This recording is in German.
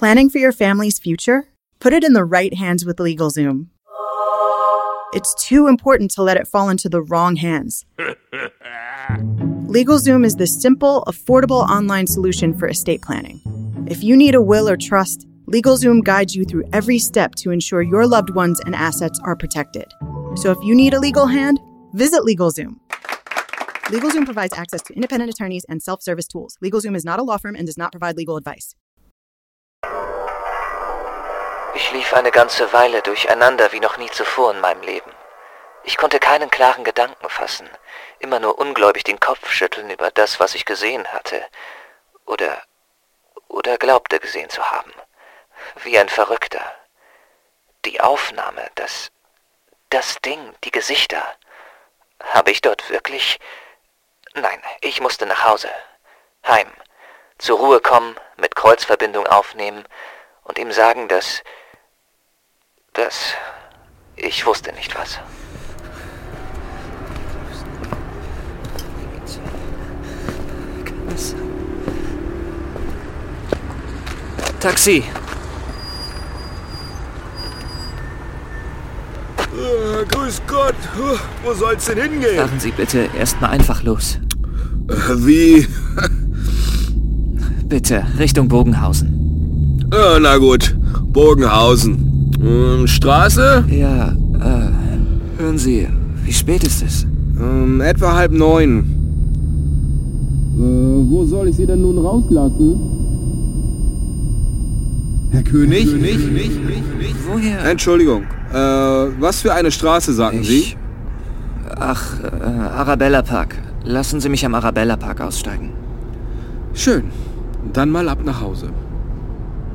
Planning for your family's future? Put it in the right hands with LegalZoom. It's too important to let it fall into the wrong hands. LegalZoom is the simple, affordable online solution for estate planning. If you need a will or trust, LegalZoom guides you through every step to ensure your loved ones and assets are protected. So if you need a legal hand, visit LegalZoom. LegalZoom provides access to independent attorneys and self-service tools. LegalZoom is not a law firm and does not provide legal advice. Ich lief eine ganze Weile durcheinander wie noch nie zuvor in meinem Leben. Ich konnte keinen klaren Gedanken fassen, immer nur ungläubig den Kopf schütteln über das, was ich gesehen hatte. Oder glaubte gesehen zu haben. Wie ein Verrückter. Die Aufnahme, das Ding, die Gesichter. Habe ich dort wirklich... Nein, ich musste nach Hause. Heim. Zur Ruhe kommen, mit Kreuzverbindung aufnehmen und ihm sagen, dass ich wusste nicht was. Taxi! Grüß Gott, wo soll's denn hingehen? Fahren Sie bitte erstmal einfach los. Wie? Bitte, Richtung Bogenhausen. Na gut, Bogenhausen. Straße? Ja, hören Sie, wie spät ist es? Etwa 8:30. Wo soll ich Sie denn nun rauslassen? Herr König? Woher? Entschuldigung, was für eine Straße, sagten Sie? Ach, Arabella Park. Lassen Sie mich am Arabella Park aussteigen. Schön, dann mal ab nach Hause.